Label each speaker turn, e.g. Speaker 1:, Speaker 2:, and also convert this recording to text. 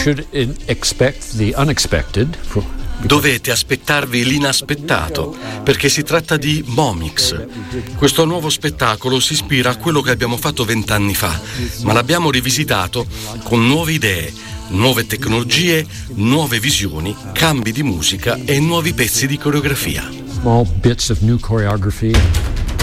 Speaker 1: should expect the unexpected.
Speaker 2: Dovete aspettarvi l'inaspettato, perché si tratta di Momix. Questo nuovo spettacolo si ispira a quello che abbiamo fatto 20 anni fa, ma l'abbiamo rivisitato con nuove idee, nuove tecnologie, nuove visioni, cambi di musica e nuovi pezzi di coreografia.
Speaker 1: Small bits of new choreography.